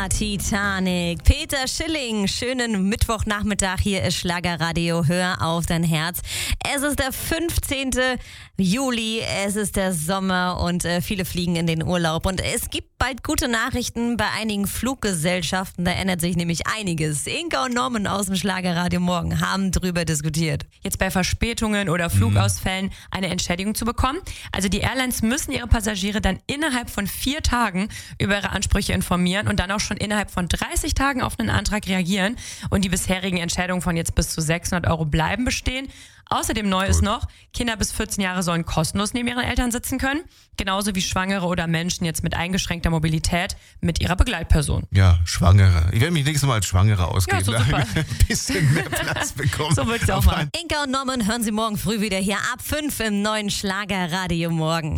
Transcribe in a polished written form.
war Titanic. Peter Schilling, schönen Mittwochnachmittag. Hier ist Schlagerradio. Hör auf dein Herz. Es ist der 15. Juli, es ist der Sommer und viele fliegen in den Urlaub. Und es gibt bald gute Nachrichten bei einigen Fluggesellschaften. Da ändert sich nämlich einiges. Inka und Norman aus dem Schlagerradio Morgen haben drüber diskutiert. Jetzt bei Verspätungen oder Flugausfällen eine Entschädigung zu bekommen. Also die Airlines müssen ihre Passagiere dann innerhalb von 4 Tagen über ihre Ansprüche informieren und dann auch schon innerhalb von 30 Tagen auf einen Antrag reagieren. Und die bisherigen Entschädigungen von jetzt bis zu 600 € bleiben bestehen. Außerdem neu ist noch, Kinder bis 14 Jahre sollen kostenlos neben ihren Eltern sitzen können. Genauso wie Schwangere oder Menschen jetzt mit eingeschränkter Mobilität mit ihrer Begleitperson. Ja, Schwangere. Ich werde mich nächstes Mal als Schwangere ausgeben. Ja, so super. Ein bisschen mehr Platz bekommen. So wird's auch mal. Inka und Norman hören Sie morgen früh wieder hier ab 5 im neuen Schlagerradio Morgen.